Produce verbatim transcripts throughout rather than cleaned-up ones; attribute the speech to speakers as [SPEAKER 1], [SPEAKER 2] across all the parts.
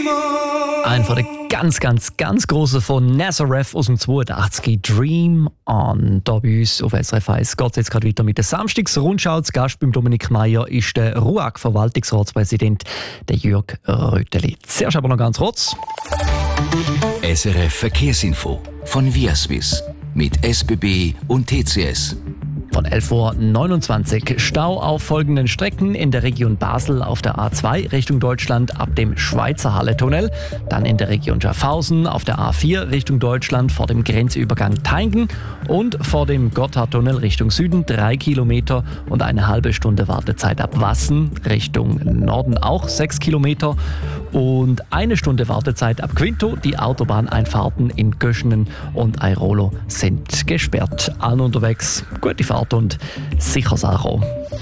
[SPEAKER 1] Ein von den ganz, ganz, ganz grossen von Nazareth aus dem zweiundachtzig, Dream On. Hier bei uns auf S R F eins geht es jetzt gerade weiter mit der Samstagsrundschau. Zu Gast beim Dominik Meier ist der R U A G-Verwaltungsratspräsident, der Jürg Rötteli. Zuerst aber noch ganz kurz.
[SPEAKER 2] S R F Verkehrsinfo von Viaswiss mit S B B und T C S.
[SPEAKER 1] Von elf Uhr neunundzwanzig. Stau auf folgenden Strecken in der Region Basel auf der A zwei Richtung Deutschland ab dem Schweizer Halle-Tunnel. Dann in der Region Schaffhausen auf der A vier Richtung Deutschland vor dem Grenzübergang Thayngen und vor dem Gotthardtunnel Richtung Süden drei Kilometer und eine halbe Stunde Wartezeit ab Wassen Richtung Norden auch sechs Kilometer und eine Stunde Wartezeit ab Quinto. Die Autobahneinfahrten in Göschenen und Airolo sind gesperrt. Allen unterwegs gute Fahrt und sicheres Ankommen.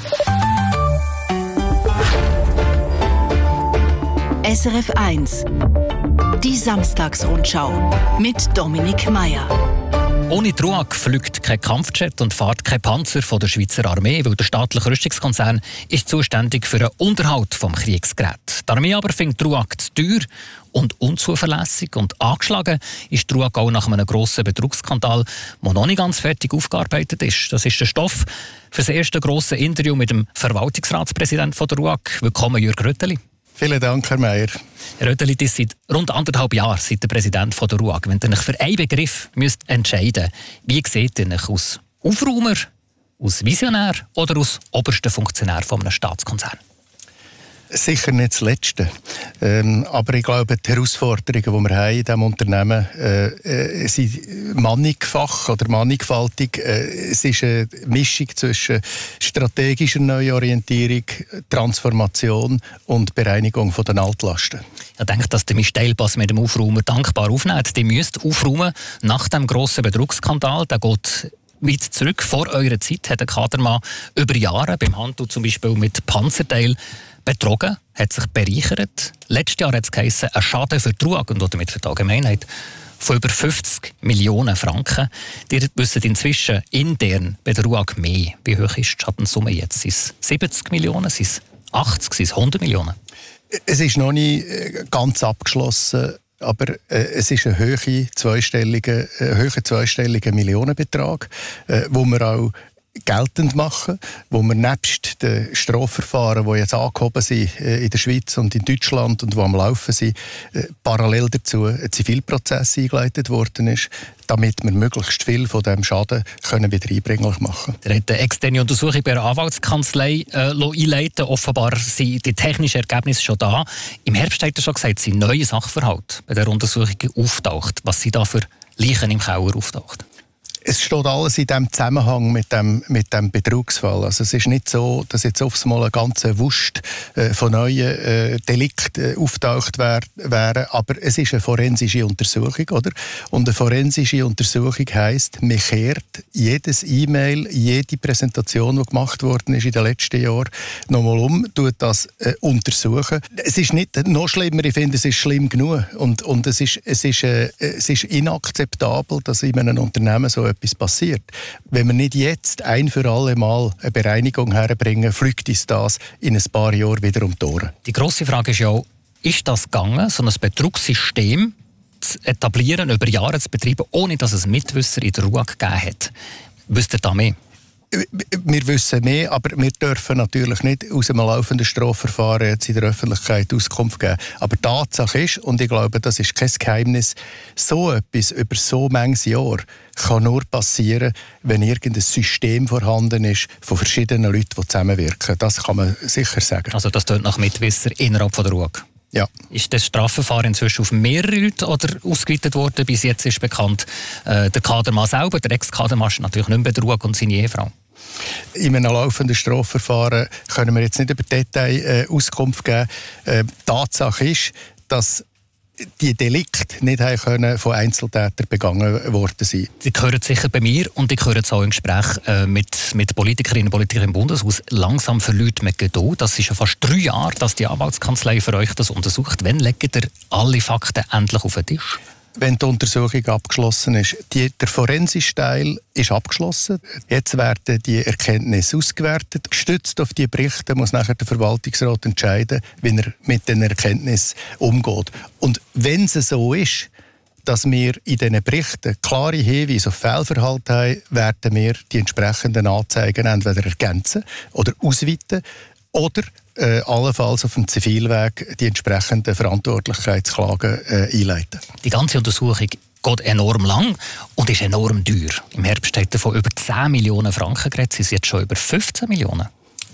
[SPEAKER 3] S R F eins. Die Samstagsrundschau mit Dominik Meier.
[SPEAKER 4] Ohne die R U A G fliegt kein Kampfjet und fährt kein Panzer von der Schweizer Armee, weil der staatliche Rüstungskonzern ist zuständig für den Unterhalt des Kriegsgeräts. Die Armee aber findet die R U A G zu teuer und unzuverlässig und angeschlagen ist die R U A G auch nach einem grossen Betrugsskandal, der noch nicht ganz fertig aufgearbeitet ist. Das ist der Stoff für das erste grosse Interview mit dem Verwaltungsratspräsidenten der R U A G. Willkommen, Jürg Rötteli.
[SPEAKER 5] Vielen Dank, Herr Meier.
[SPEAKER 4] Herr Rötteli, das seit rund anderthalb Jahren seid der Präsident von der R U A G. Wenn ihr euch für einen Begriff müsst entscheiden müsst, wie seht ihr euch aus Aufräumer, aus Visionär oder aus oberster Funktionär von einem Staatskonzern?
[SPEAKER 5] Sicher nicht das Letzte. Ähm, aber ich glaube, die Herausforderungen, die wir haben in diesem Unternehmen, äh, äh, sind mannigfach oder mannigfaltig. Äh, es ist eine Mischung zwischen strategischer Neuorientierung, Transformation und Bereinigung von den Altlasten.
[SPEAKER 4] Ich denke, dass der Misteilpass mit dem Aufräumer dankbar aufnimmt. Die müsst aufräumen nach dem grossen Betrugsskandal. Der geht weit zurück. Vor eurer Zeit hat der Kadermann über Jahre beim Handel zum Beispiel mit Panzerteilen betrogen, hat sich bereichert. Letztes Jahr hat es geheißen, ein Schaden für die R U A G und damit für die Allgemeinheit von über fünfzig Millionen Franken. Ihr wisst inzwischen intern bei der R U A G mehr. Wie hoch ist die Schadenssumme jetzt? Sind es siebzig Millionen? Sind es achtzig? Sind es hundert Millionen?
[SPEAKER 5] Es ist noch nicht ganz abgeschlossen, aber äh, es ist ein hoher zweistelliger, äh, hoher zweistelliger Millionenbetrag, äh, wo wir auch geltend machen, wo wir nebst den Strafverfahren, die jetzt angehoben sind äh, in der Schweiz und in Deutschland und die am Laufen sind, äh, parallel dazu ein Zivilprozess eingeleitet worden ist, damit wir möglichst viel von diesem Schaden können wieder einbringlich machen können.
[SPEAKER 4] Er hat eine externe Untersuchung bei einer Anwaltskanzlei äh, einleiten. Offenbar sind die technischen Ergebnisse schon da. Im Herbst hat er schon gesagt, sind neue Sachverhalte bei der Untersuchung auftaucht. Was sind da für Leichen im Keller auftaucht?
[SPEAKER 5] Es steht alles in diesem Zusammenhang mit dem, mit dem Betrugsfall. Also es ist nicht so, dass jetzt oft mal eine ganze Wust äh, von neuen äh, Delikten äh, auftaucht wär, wären, aber es ist eine forensische Untersuchung, oder? Und eine forensische Untersuchung heisst, man kehrt jedes E-Mail, jede Präsentation, die gemacht worden ist in den letzten Jahren, nochmal um, tut das äh, untersuchen. Es ist nicht noch schlimmer, ich finde, es ist schlimm genug. Und, und es, ist, es, ist, äh, es ist inakzeptabel, dass in einem Unternehmen so etwas passiert. Wenn wir nicht jetzt ein für alle Mal eine Bereinigung herbringen, fliegt uns das in ein paar Jahren wieder um die Ohren.
[SPEAKER 4] Die grosse Frage ist ja, ist das gegangen, so ein Betrugssystem zu etablieren, über Jahre zu betreiben, ohne dass es Mitwisser in der R U A G gegeben hat? Wisst ihr da mehr?
[SPEAKER 5] Wir wissen mehr, aber wir dürfen natürlich nicht aus einem laufenden Strafverfahren jetzt in der Öffentlichkeit Auskunft geben. Aber die Tatsache ist, und ich glaube, das ist kein Geheimnis, so etwas über so manches Jahr kann nur passieren, wenn irgendein System vorhanden ist von verschiedenen Leuten, die zusammenwirken. Das kann man sicher sagen.
[SPEAKER 4] Also das tut nach Mitwisser innerhalb von der R U A G?
[SPEAKER 5] Ja.
[SPEAKER 4] Ist das Strafverfahren inzwischen auf mehrere Leute oder ausgeweitet worden? Bis jetzt ist bekannt, äh, der Kadermann selber, der Ex-Kadermann, ist natürlich nicht mehr bei der R U A G und seine Ehefrau.
[SPEAKER 5] In einem laufenden Strafverfahren können wir jetzt nicht über Details äh, Auskunft geben. Äh, Tatsache ist, dass die Delikte nicht können von Einzeltätern begangen worden sind.
[SPEAKER 4] Sie hören sicher bei mir und ich höre es auch im Gespräch äh, mit, mit Politikerinnen und Politikern im Bundeshaus. Langsam verliert man Geduld. Das ist schon fast drei Jahre, dass die Anwaltskanzlei für euch das untersucht. Wann legt ihr alle Fakten endlich auf den Tisch?
[SPEAKER 5] wenn die Untersuchung abgeschlossen ist. Die, der forensische Teil ist abgeschlossen. Jetzt werden die Erkenntnisse ausgewertet. Gestützt auf die Berichte muss nachher der Verwaltungsrat entscheiden, wie er mit den Erkenntnissen umgeht. Und wenn es so ist, dass wir in diesen Berichten klare Hinweise auf Fehlverhalten haben, werden wir die entsprechenden Anzeigen entweder ergänzen oder ausweiten oder äh, allenfalls auf dem Zivilweg die entsprechenden Verantwortlichkeitsklagen äh, einleiten.
[SPEAKER 4] Die ganze Untersuchung geht enorm lang und ist enorm teuer. Im Herbst hat er von über zehn Millionen Franken geredet, sie sind jetzt schon über fünfzehn Millionen.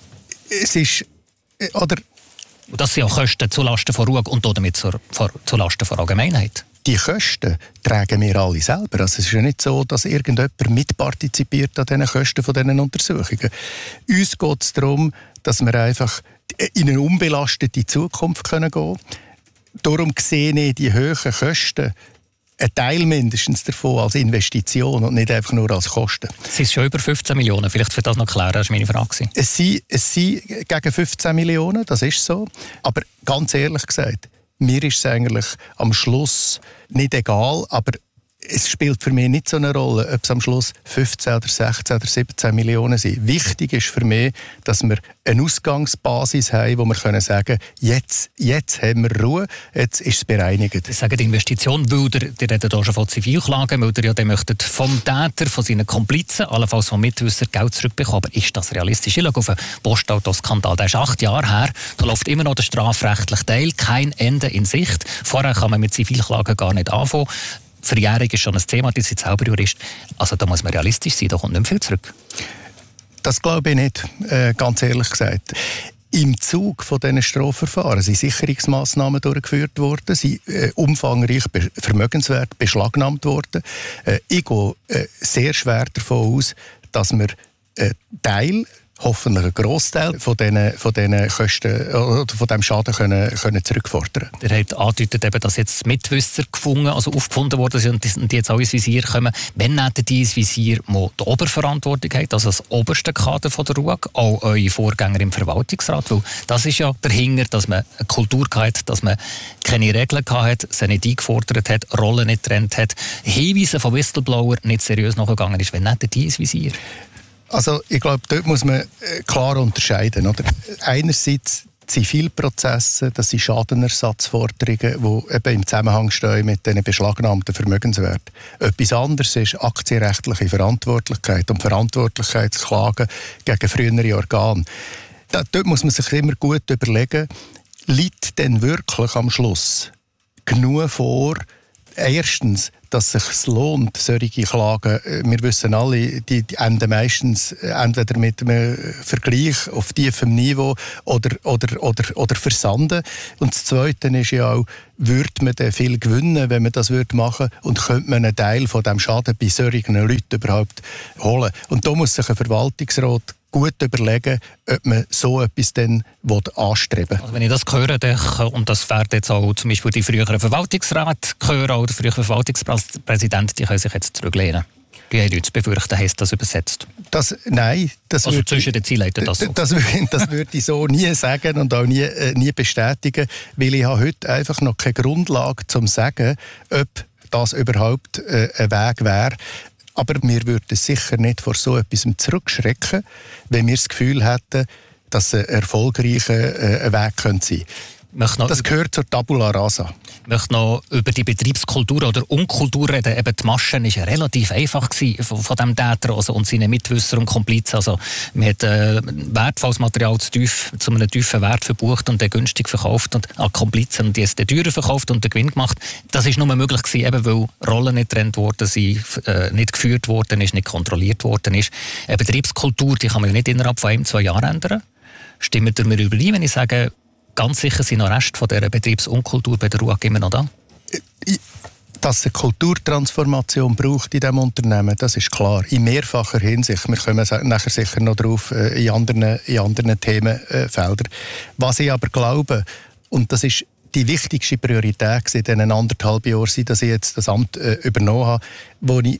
[SPEAKER 5] Es ist, äh, oder...
[SPEAKER 4] Und das sind auch Kosten zulasten von Ruag und damit zulasten von Allgemeinheit.
[SPEAKER 5] Die Kosten tragen wir alle selber. Also es ist ja nicht so, dass irgendjemand mitpartizipiert an diesen Kosten von diesen Untersuchungen. Uns geht es darum, dass wir einfach in eine unbelastete Zukunft gehen können. Darum sehe ich die hohen Kosten, ein Teil mindestens davon als Investition und nicht einfach nur als Kosten.
[SPEAKER 4] Es sind schon über fünfzehn Millionen, vielleicht für das noch klären, das war meine Frage.
[SPEAKER 5] Es sind, es sind gegen fünfzehn Millionen, das ist so. Aber ganz ehrlich gesagt, mir ist es eigentlich am Schluss nicht egal, aber es spielt für mich nicht so eine Rolle, ob es am Schluss fünfzehn oder sechzehn oder siebzehn Millionen sind. Wichtig ist für mich, dass wir eine Ausgangsbasis haben, wo wir können sagen, jetzt, jetzt haben wir Ruhe, jetzt ist es bereinigt.
[SPEAKER 4] Sie sagen die Investition, weil ihr, ihr redet hier schon von Zivilklagen, weil ihr ja dann möchtet vom Täter, von seinen Komplizen, allenfalls vom Mitwisser Geld zurückbekommen. Aber ist das realistisch? Ich schaue auf den Postautoskandal, der ist acht Jahre her, da läuft immer noch der strafrechtliche Teil, kein Ende in Sicht. Vorher kann man mit Zivilklagen gar nicht anfangen. Verjährung ist schon ein Thema, die sind selber Jurist. Also da muss man realistisch sein, da kommt nicht mehr viel zurück.
[SPEAKER 5] Das glaube ich nicht, äh, ganz ehrlich gesagt. Im Zug von diesen Strafverfahren sind Sicherungsmaßnahmen durchgeführt worden, sind äh, umfangreich be- Vermögenswerte beschlagnahmt worden. Äh, ich gehe äh, sehr schwer davon aus, dass wir äh, Teil, hoffentlich einen Grossteil von diesen, von diesen Kosten oder von diesem Schaden können, können zurückfordern.
[SPEAKER 4] Ihr habt angedeutet, eben, dass jetzt Mitwisser gefunden, also aufgefunden worden sind und die jetzt auch ins Visier kommen. Wann hätten die ins Visier, die die Oberverantwortung haben, also das oberste Kader von der Ruag, auch eure Vorgänger im Verwaltungsrat? Weil das ist ja dahinter, dass man eine Kultur hatte, dass man keine Regeln hatte, sie nicht eingefordert hat, Rollen nicht getrennt hat, Hinweise von Whistleblower nicht seriös nachgegangen ist. Wann hätten die ins Visier?
[SPEAKER 5] Also ich glaube, dort muss man klar unterscheiden. Oder? Einerseits Zivilprozesse, das sind Schadenersatzforderungen, die eben im Zusammenhang stehen mit den beschlagnahmten Vermögenswerten. Etwas anderes ist aktienrechtliche Verantwortlichkeit und Verantwortlichkeitsklagen gegen frühere Organe. Da, dort muss man sich immer gut überlegen, liegt denn wirklich am Schluss genug vor, erstens, dass es sich lohnt, solche Klagen, wir wissen alle, die, die enden meistens entweder mit einem Vergleich auf tiefem Niveau oder, oder, oder, oder versanden. Und das Zweite ist ja auch, würde man dann viel gewinnen, wenn man das machen würde, und könnte man einen Teil von dem Schaden bei solchen Leuten überhaupt holen. Und da muss sich ein Verwaltungsrat gut überlegen, ob man so etwas dann anstreben will.
[SPEAKER 4] Also wenn ich das höre, dann, und das werden jetzt auch zum Beispiel die früheren Verwaltungsräte hören, oder der frühere Verwaltungspräsident, die können sich jetzt zurücklehnen. Die haben nichts zu befürchten, heisst das übersetzt? Das,
[SPEAKER 5] nein. Das
[SPEAKER 4] also
[SPEAKER 5] würde,
[SPEAKER 4] zwischen den Zielen das so?
[SPEAKER 5] Das, das, das würde ich so nie sagen und auch nie, äh, nie bestätigen, weil ich habe heute einfach noch keine Grundlage, um zu sagen, ob das überhaupt äh, ein Weg wäre. Aber wir würden sicher nicht vor so etwas zurückschrecken, wenn wir das Gefühl hätten, dass ein erfolgreicher äh, Weg könnte sein. Das gehört zur Tabula Rasa.
[SPEAKER 4] Ich möchte noch über die Betriebskultur oder Unkultur reden. Eben die Maschen war relativ einfach von, von dem Täter also, und seinen Mitwisser und Komplizen. Also, man hat äh, wertvolles Material zu, tief, zu einem tiefen Wert verbucht und dann günstig verkauft und an Komplizen und die es dann teurer verkauft und den Gewinn gemacht. Das war nur möglich gewesen, eben weil Rollen nicht getrennt worden sind, äh, nicht geführt worden ist, nicht kontrolliert worden ist. Eine Betriebskultur, die kann man ja nicht innerhalb von ein, zwei Jahren ändern. Stimmt ihr mir überein, wenn ich sage, ganz sicher sind noch Reste von dieser Betriebsunkultur bei der Ruag immer noch da?
[SPEAKER 5] Dass es eine Kulturtransformation braucht in diesem Unternehmen, das ist klar. In mehrfacher Hinsicht. Wir kommen nachher sicher noch drauf in anderen, in anderen Themenfeldern. Was ich aber glaube, und das ist die wichtigste Priorität in diesen anderthalb Jahren, dass ich jetzt das Amt äh, übernommen habe, wo ich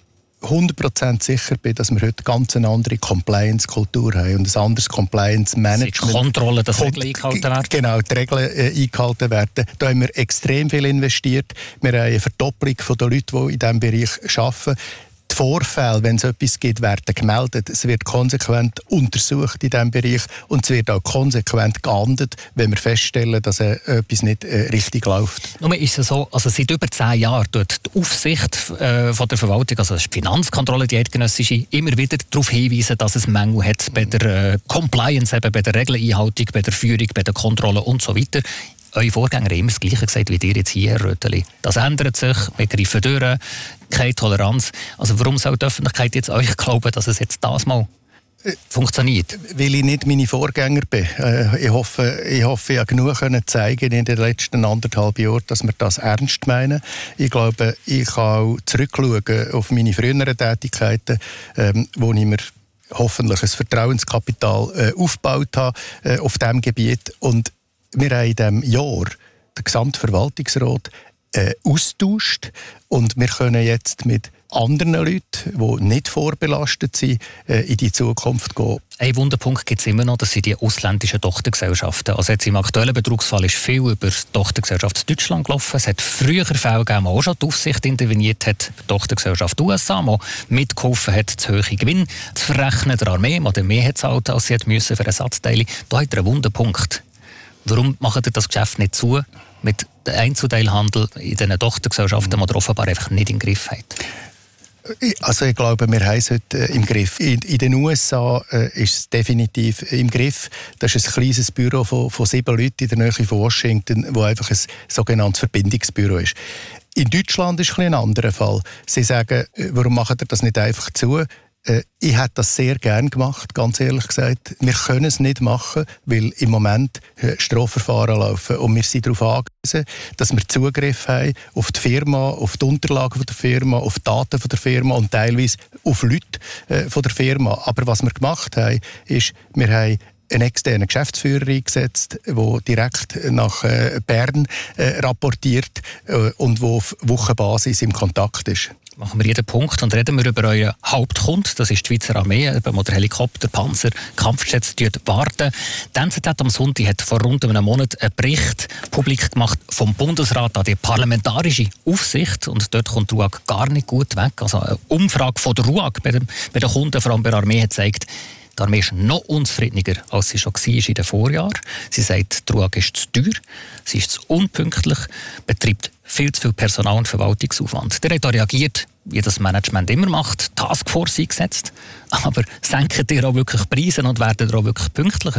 [SPEAKER 5] hundert Prozent sicher bin, dass wir heute ganz eine andere Compliance-Kultur haben und ein anderes Compliance-Management.
[SPEAKER 4] Die Kontrolle, dass Regeln eingehalten werden.
[SPEAKER 5] Genau, die Regeln äh, eingehalten werden. Da haben wir extrem viel investiert. Wir haben eine Verdopplung der Leute, die in diesem Bereich arbeiten. Die Vorfälle, wenn es etwas gibt, werden gemeldet. Es wird konsequent untersucht in diesem Bereich und es wird auch konsequent geahndet, wenn wir feststellen, dass äh, etwas nicht äh, richtig läuft.
[SPEAKER 4] Nun ist es so, also seit über zehn Jahren tut die Aufsicht äh, von der Verwaltung, also die Finanzkontrolle, die eidgenössische, immer wieder darauf hinweisen, dass es Mängel hat bei der äh, Compliance, eben bei der Regeleinhaltung, bei der Führung, bei der Kontrolle und so weiter. Eure Vorgänger haben immer das Gleiche gesagt wie ihr jetzt hier, Herr Rötteli. Das ändert sich, wir greifen durch, keine Toleranz. Also warum soll die Öffentlichkeit jetzt euch glauben, dass es jetzt das mal funktioniert?
[SPEAKER 5] Weil ich nicht meine Vorgänger bin. Ich hoffe, ich hoffe, ich habe genug können zeigen in den letzten anderthalb Jahren, dass wir das ernst meinen. Ich glaube, ich kann auch zurückschauen auf meine früheren Tätigkeiten, ähm, wo ich mir hoffentlich ein Vertrauenskapital äh, aufgebaut habe äh, auf diesem Gebiet. Und wir haben in diesem Jahr den gesamten Verwaltungsrat äh, austauscht und wir können jetzt mit anderen Leuten, die nicht vorbelastet sind, äh, in die Zukunft gehen.
[SPEAKER 4] Ein Wunderpunkt gibt es immer noch, das sind die ausländischen Tochtergesellschaften. Also jetzt im aktuellen Betrugsfall ist viel über die Tochtergesellschaft Deutschland gelaufen. Es hat früher Fälle gegeben, wo auch schon die Aufsicht interveniert hat, die Tochtergesellschaft U S A, die mitgeholfen hat, zu hohe Gewinn zu verrechnen, der Armee, die mehr hat zahlt, als sie müssen für Ersatzteile. Da hat er einen Wunderpunkt. Warum macht ihr das Geschäft nicht zu mit dem Einzelteilhandel in diesen Tochtergesellschaften, die ihr offenbar einfach nicht im Griff habt?
[SPEAKER 5] Also ich glaube, wir haben es heute im Griff. In, in den U S A äh, ist es definitiv im Griff. Das ist ein kleines Büro von, von sieben Leuten in der Nähe von Washington, wo einfach ein sogenanntes Verbindungsbüro ist. In Deutschland ist es ein anderer Fall. Sie sagen, warum macht ihr das nicht einfach zu? Ich hätte das sehr gern gemacht, ganz ehrlich gesagt. Wir können es nicht machen, weil im Moment Strafverfahren laufen. Und wir sind darauf angewiesen, dass wir Zugriff haben auf die Firma, auf die Unterlagen der Firma, auf die Daten der Firma und teilweise auf Leute von der Firma. Aber was wir gemacht haben, ist, wir haben einen externen Geschäftsführer eingesetzt, der direkt nach Bern rapportiert und der auf Wochenbasis im Kontakt ist.
[SPEAKER 4] Machen wir jeden Punkt und reden wir über euren Hauptkunden, das ist die Schweizer Armee, wo der Helikopter, Panzer, Kampfjets warten. Die N Z Z am Sonntag hat vor rund einem Monat einen Bericht publik gemacht vom Bundesrat an die parlamentarische Aufsicht und dort kommt die R U A G gar nicht gut weg. Also eine Umfrage von der R U A G bei den, bei den Kunden, vor allem bei der Armee, hat gezeigt, die Armee ist noch unzufriedener, als sie schon war in den Vorjahren. Sie sagt, die R U A G ist zu teuer, sie ist zu unpünktlich, betreibt viel zu viel Personal- und Verwaltungsaufwand. Der hat da reagiert, wie das Management immer macht, Taskforce eingesetzt. Aber senken ihr auch wirklich Preise und werden ihr auch wirklich pünktlicher?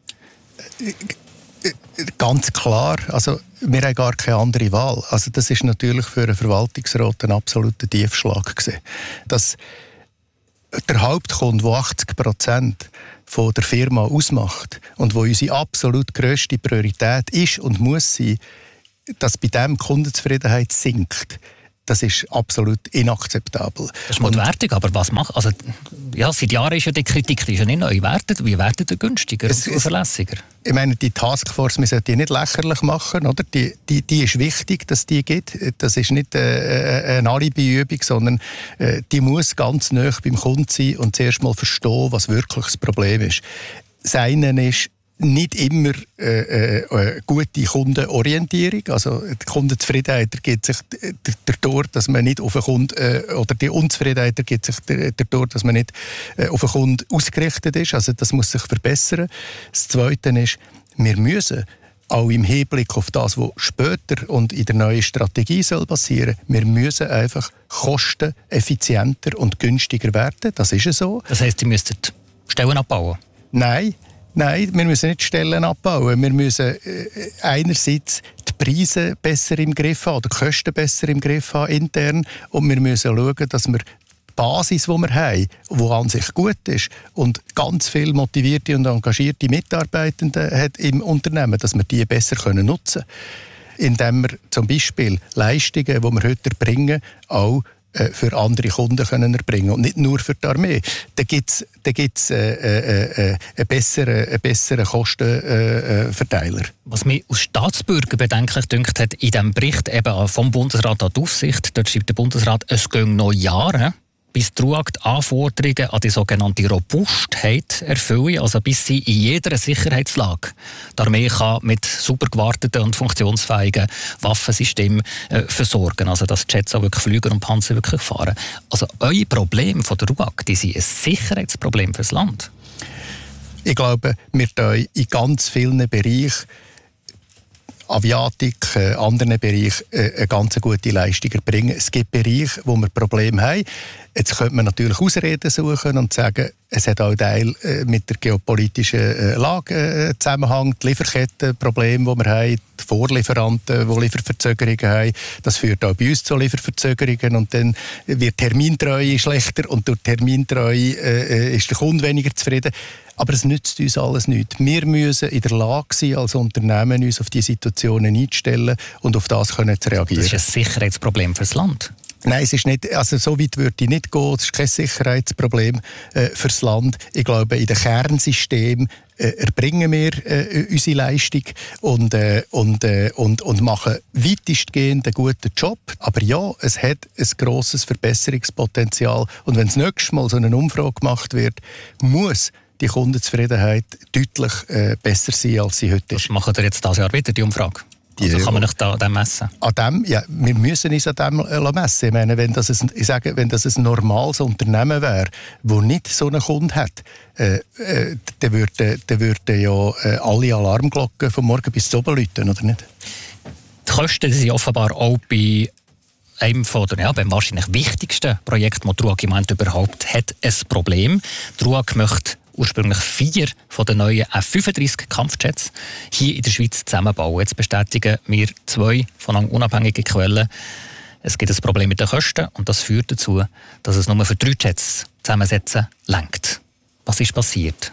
[SPEAKER 5] Ganz klar. Also, wir haben gar keine andere Wahl. Also, das ist natürlich für einen Verwaltungsrat ein absoluter Tiefschlag gewesen. Dass der Hauptkunde, der achtzig Prozent von der Firma ausmacht und wo unsere absolut grösste Priorität ist und muss sein, dass bei dem die Kundenzufriedenheit sinkt, das ist absolut inakzeptabel.
[SPEAKER 4] Das ist mal die Wertung, aber was macht... Also, ja, seit Jahren ist ja die Kritik, die ist ja nicht neu. Wertet, wie wertet ihr günstiger
[SPEAKER 5] es,
[SPEAKER 4] und zuverlässiger?
[SPEAKER 5] Ich meine, die Taskforce, wir sollten die nicht lächerlich machen, oder? Die, die, die ist wichtig, dass die gibt. Das ist nicht äh, eine Alibi-Übung, sondern äh, die muss ganz nah beim Kunden sein und zuerst mal verstehen, was wirklich das Problem ist. Das eine ist nicht immer äh, äh, gute Kundenorientierung. Also die Kundenzufriedenheit ergibt sich dadurch, dass man nicht auf den Kunden, äh, oder die Unzufriedenheit ergibt sich dadurch, dass man nicht äh, auf den Kunden ausgerichtet ist. Also das muss sich verbessern. Das Zweite ist, wir müssen auch im Hinblick auf das, was später und in der neuen Strategie soll passieren, wir müssen einfach kosteneffizienter und günstiger werden. Das ist es so.
[SPEAKER 4] Das heisst, Sie müssten Stellen abbauen?
[SPEAKER 5] Nein. Nein, wir müssen nicht Stellen abbauen. Wir müssen äh, einerseits die Preise besser im Griff haben, oder die Kosten besser im Griff haben intern. Und wir müssen schauen, dass wir die Basis, die wir haben, die an sich gut ist und ganz viele motivierte und engagierte Mitarbeitende hat im Unternehmen, dass wir die besser nutzen können. Indem wir zum Beispiel Leistungen, die wir heute erbringen, auch für andere Kunden können erbringen und nicht nur für die Armee. Da gibt es da gibt's, äh, äh, einen besseren, einen besseren Kostenverteiler. Äh,
[SPEAKER 4] Was mich als Staatsbürger bedenklich dünkt hat, in diesem Bericht eben vom Bundesrat an die Aufsicht, dort schreibt der Bundesrat, es gehen noch Jahre, bis die Ruag die Anforderungen an die sogenannte Robustheit erfüllen, also bis sie in jeder Sicherheitslage die Armee kann mit super gewarteten und funktionsfähigen Waffensystemen äh, versorgen, also dass die Jets auch wirklich fliegen und Panzer wirklich fahren. Also eure Probleme von der Ruag, die sind ein Sicherheitsproblem fürs Land.
[SPEAKER 5] Ich glaube, wir tun in ganz vielen Bereichen, Aviatik, äh, anderen Bereichen, äh, eine ganz gute Leistung erbringen. Es gibt Bereiche, wo wir Probleme haben. Jetzt könnte man natürlich Ausreden suchen und sagen, es hat auch Teil äh, mit der geopolitischen äh, Lage äh, Zusammenhang, die Lieferkettenprobleme, die wir haben, die Vorlieferanten, die Lieferverzögerungen haben. Das führt auch bei uns zu Lieferverzögerungen und dann wird Termintreue schlechter und durch Termintreue äh, ist der Kunde weniger zufrieden. Aber es nützt uns alles nichts. Wir müssen in der Lage sein, als Unternehmen uns auf diese Situationen einzustellen und auf das können zu reagieren.
[SPEAKER 4] Das ist ein Sicherheitsproblem fürs Land.
[SPEAKER 5] Nein, es ist nicht, also so weit würde ich nicht gehen. Es ist kein Sicherheitsproblem äh, fürs Land. Ich glaube, in den Kernsystemen äh, erbringen wir äh, unsere Leistung und, äh, und, äh, und, und machen weitestgehend einen guten Job. Aber ja, es hat ein grosses Verbesserungspotenzial. Und wenn das nächste Mal so eine Umfrage gemacht wird, muss die Kundenzufriedenheit deutlich äh, besser sein, als sie heute ist.
[SPEAKER 4] Was machen wir jetzt dieses Jahr wieder, die Umfrage? Also kann man nicht an dem messen?
[SPEAKER 5] An dem, ja, wir müssen uns an dem messen. Ich meine, wenn das ein, ich sage, wenn das ein normales Unternehmen wäre, das nicht so einen Kunden hat, äh, äh, dann würden, dann würden ja äh, alle Alarmglocken von morgen bis zum Abend läuten, oder nicht?
[SPEAKER 4] Die Kosten sind offenbar auch bei einem von der, ja, beim wahrscheinlich wichtigsten Projekt, das die Ruag im Moment überhaupt hat, ein Problem. Die Ruag möchte ursprünglich vier von den neuen F fünfunddreißig Kampfjets hier in der Schweiz zusammenbauen. Jetzt bestätigen wir zwei von unabhängigen Quellen, es gibt ein Problem mit den Kosten und das führt dazu, dass es nur für drei Jets zusammensetzen reicht. Was ist passiert?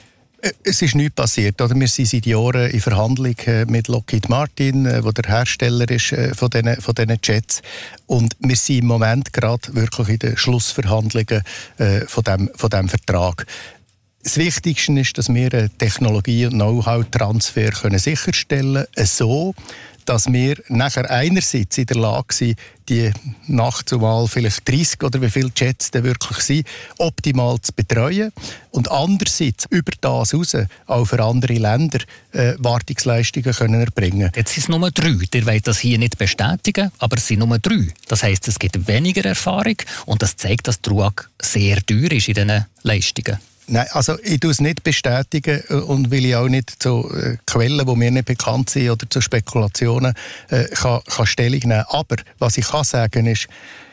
[SPEAKER 5] Es ist nichts passiert. Oder? Wir sind seit Jahren in Verhandlung mit Lockheed Martin, der der Hersteller ist von diesen, von diesen Jets. Und wir sind im Moment gerade wirklich in den Schlussverhandlungen von diesem von dem Vertrag. Das Wichtigste ist, dass wir einen Technologie- und Know-how-Transfer sicherstellen können, so dass wir nachher einerseits in der Lage sind, die nachtzumal vielleicht dreißig oder wie viele Jets da wirklich sind, optimal zu betreuen und andererseits über das hinaus auch für andere Länder äh, Wartungsleistungen können erbringen.
[SPEAKER 4] Jetzt sind es nur drei. Ihr wollt das hier nicht bestätigen, aber es sind nur drei. Das heisst, es gibt weniger Erfahrung und das zeigt, dass die Ruag sehr teuer ist in diesen Leistungen.
[SPEAKER 5] Nein, also ich tue es nicht bestätigen und will ich auch nicht zu äh, Quellen, die mir nicht bekannt sind oder zu Spekulationen äh, kann, kann Stellung nehmen. Aber was ich kann sagen ist,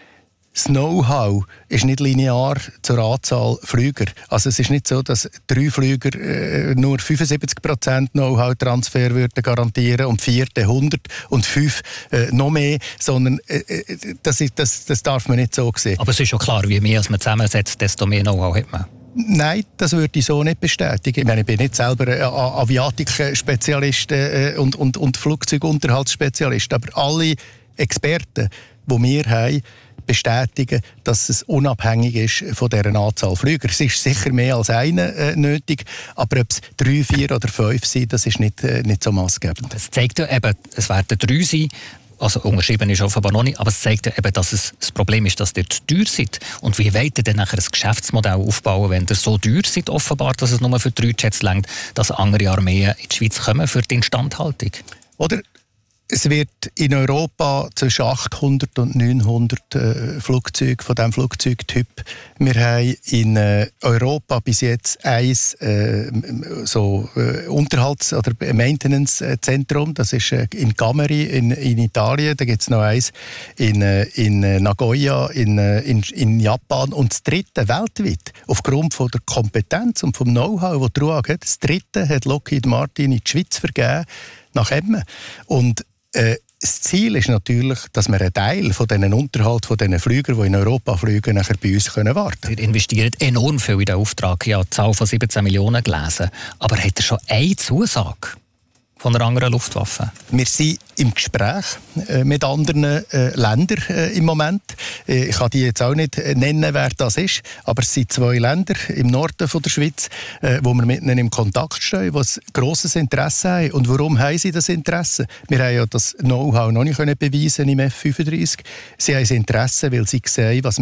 [SPEAKER 5] das Know-how ist nicht linear zur Anzahl Flüger. Also es ist nicht so, dass drei Flüger äh, nur fünfundsiebzig Prozent Know-how-Transfer würden garantieren und vier hundert und fünf äh, noch mehr, sondern äh, das, ist, das, das darf man nicht so sehen.
[SPEAKER 4] Aber es ist schon klar, je mehr man zusammensetzt, desto mehr Know-how hat man.
[SPEAKER 5] Nein, das würde ich so nicht bestätigen. Ich meine, ich bin nicht selber ein Aviatik-Spezialist und, und, und Flugzeugunterhaltsspezialist, aber alle Experten, die wir haben, bestätigen, dass es unabhängig ist von dieser Anzahl Flüger. Es ist sicher mehr als einer äh, nötig, aber ob es drei, vier oder fünf sind, das ist nicht, äh, nicht so maßgebend.
[SPEAKER 4] Es zeigt ja eben, es werden drei sein. Also unterschrieben ist offenbar noch nicht, aber es zeigt ja eben, dass es das Problem ist, dass ihr zu teuer seid. Und wie wollt ihr denn nachher ein Geschäftsmodell aufbauen, wenn ihr so teuer seid, offenbar, dass es nur für drei Jets reicht, dass andere Armeen in die Schweiz kommen für die Instandhaltung?
[SPEAKER 5] Oder es wird in Europa zwischen achthundert und neunhundert äh, Flugzeuge von diesem Flugzeugtyp. Wir haben in äh, Europa bis jetzt ein äh, so, äh, Unterhalts- oder Maintenance-Zentrum. Das ist äh, in Cameri in, in Italien. Da gibt es noch eins in, äh, in Nagoya in, äh, in, in Japan. Und das dritte weltweit, aufgrund von der Kompetenz und vom Know-how, das die Ruag hat, das dritte hat Lockheed Martin in die Schweiz vergeben, nach Emmen. Und Äh, das Ziel ist natürlich, dass wir einen Teil von diesen Unterhalt von diesen Flügern, die in Europa fliegen, nachher bei uns können warten können.
[SPEAKER 4] Wir investieren enorm viel in den Auftrag. Ich habe die Zahl von siebzehn Millionen gelesen. Aber hat er schon eine Zusage von einer anderen Luftwaffe?
[SPEAKER 5] Wir sind im Gespräch äh, mit anderen äh, Ländern äh, im Moment. Äh, ich kann die jetzt auch nicht äh, nennen, wer das ist, aber es sind zwei Länder im Norden von der Schweiz, äh, wo wir mit ihnen im Kontakt stehen, die ein grosses Interesse haben. Und warum haben sie das Interesse? Wir haben ja das Know-how noch nicht beweisen im F fünfunddreißig. Sie haben das Interesse, weil sie sehen, was wir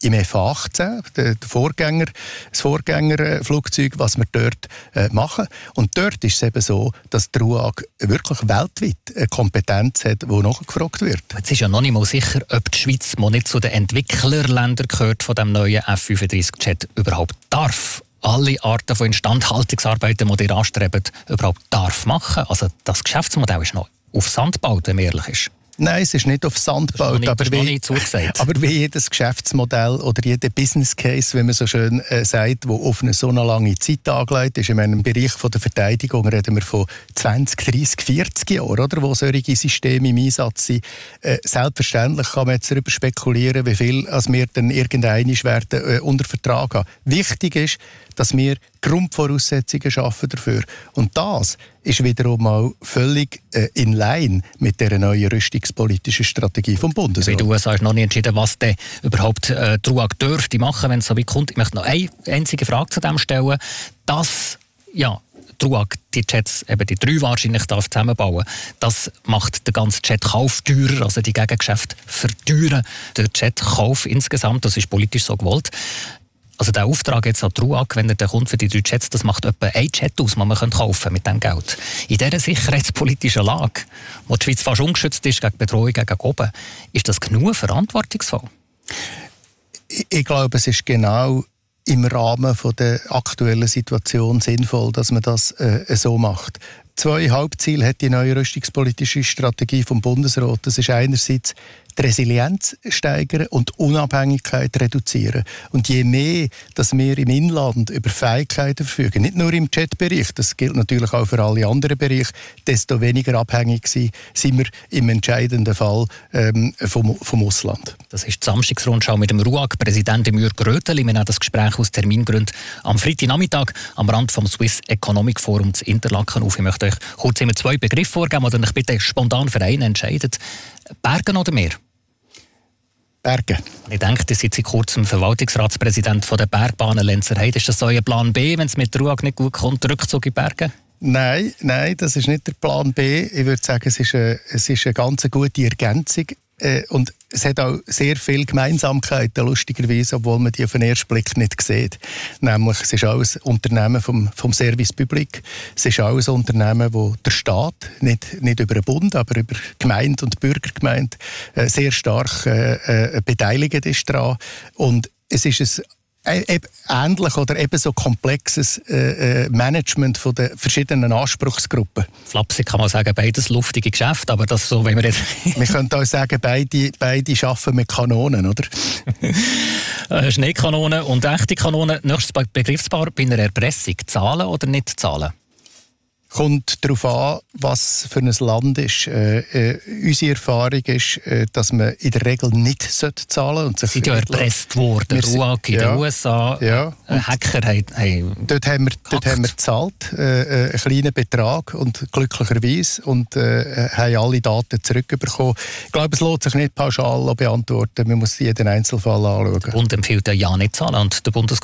[SPEAKER 5] im F achtzehn, der Vorgänger, das Vorgängerflugzeug, was wir dort äh, machen. Und dort ist es eben so, dass die RUAG wirklich weltweit eine Kompetenz hat, die nachgefragt wird.
[SPEAKER 4] Es ist ja noch nicht mal sicher, ob die Schweiz, die nicht zu den Entwicklerländern gehört, von dem neuen F fünfunddreißig Jet überhaupt darf. Alle Arten von Instandhaltungsarbeiten, die ihr anstrebt, überhaupt darf machen. Also das Geschäftsmodell ist noch auf Sand gebaut, wenn man ehrlich ist.
[SPEAKER 5] Nein, es ist nicht auf Sand gebaut, aber, wie, aber wie jedes Geschäftsmodell oder jeder Business Case, wie man so schön äh, sagt, der auf eine so eine lange Zeit angelegt ist. In meinem Bereich von der Verteidigung reden wir von zwanzig, dreissig, vierzig Jahren, oder, wo solche Systeme im Einsatz sind. Äh, selbstverständlich kann man jetzt darüber spekulieren, wie viel als wir dann irgendeinmal werden äh, unter Vertrag haben. Wichtig ist, dass wir Grundvoraussetzungen schaffen dafür. Und das ist wiederum mal völlig äh, in line mit der neuen rüstungspolitischen Strategie vom Bundesrat.
[SPEAKER 4] In den U S A ist noch nicht entschieden, was denn überhaupt äh, die RUAG dürfte machen, wenn es so weit kommt. Ich möchte noch eine einzige Frage zu dem stellen. Dass ja, die RUAG die Jets, eben die drei wahrscheinlich, darf zusammenbauen, das macht den ganzen Jetkauf teurer, also die Gegengeschäfte verteuern den Jetkauf insgesamt. Das ist politisch so gewollt. Also der Auftrag jetzt an die RUAG, wenn er dann kommt für die drei Jets, das macht etwa ein Jet aus, den man kaufen kann mit diesem Geld. In dieser sicherheitspolitischen Lage, wo die Schweiz fast ungeschützt ist gegen Bedrohung gegen oben, ist das genug verantwortungsvoll?
[SPEAKER 5] Ich, ich glaube, es ist genau im Rahmen von der aktuellen Situation sinnvoll, dass man das äh, so macht. Zwei Hauptziele hat die neue rüstungspolitische Strategie vom Bundesrat. Das ist einerseits die Resilienz steigern und die Unabhängigkeit reduzieren. Und je mehr, dass wir im Inland über Fähigkeiten verfügen, nicht nur im Jetbereich, das gilt natürlich auch für alle anderen Bereiche, desto weniger abhängig sind wir im entscheidenden Fall ähm, vom, vom Ausland.
[SPEAKER 4] Das ist die Samstagsrundschau mit dem RUAG-Präsident Jürg Röteli. Wir nehmen das Gespräch aus Termingründen am Freitagnachmittag am Rand vom Swiss Economic Forum zu Interlaken auf. Ich möchte euch kurz immer zwei Begriffe vorgeben, oder euch bitte spontan für einen entscheidet. Bergen oder Meer?
[SPEAKER 5] Bergen.
[SPEAKER 4] Ich denke, ihr seid seit kurzem Verwaltungsratspräsident von der Bergbahnen Lenzerheide. Ist das so euer Plan B, wenn es mit der RUAG nicht gut kommt, Rückzug in die Berge?
[SPEAKER 5] Nein, nein, das ist nicht der Plan B. Ich würde sagen, es ist eine, es ist eine ganz gute Ergänzung. Äh, und es hat auch sehr viele Gemeinsamkeiten, lustigerweise, obwohl man die auf den ersten Blick nicht sieht. Nämlich, es ist auch ein Unternehmen vom, vom Service Public. Es ist auch ein Unternehmen, wo der Staat, nicht, nicht über den Bund, aber über Gemeinde und Bürgergemeinde, äh, sehr stark äh, äh, beteiligt ist daran. Und es ist ein ähnlich oder ebenso komplexes äh, Management von den verschiedenen Anspruchsgruppen.
[SPEAKER 4] Flapsig kann man sagen, beides luftige Geschäfte, aber das so, wenn wir jetzt...
[SPEAKER 5] wir können auch sagen, beide, beide arbeiten mit Kanonen, oder?
[SPEAKER 4] Schneekanonen und echte Kanonen. Nächstes Begriffspaar bei einer Erpressung. Zahlen oder nicht zahlen?
[SPEAKER 5] Kommt darauf an, was für ein Land ist. Äh, äh, unsere Erfahrung ist, äh, dass man in der Regel nicht zahlen sollte.
[SPEAKER 4] Sie sind ja erpresst worden. RUAG in ja, den U S A.
[SPEAKER 5] Ja.
[SPEAKER 4] Hacker haben
[SPEAKER 5] dort haben wir, dort haben wir gezahlt, äh, einen kleinen Betrag, und glücklicherweise, und äh, haben alle Daten zurückbekommen. Ich glaube, es lohnt sich nicht pauschal beantworten. Man muss jeden Einzelfall anschauen.
[SPEAKER 4] Der Bund empfiehlt ja nicht zahlen. Und der Bundes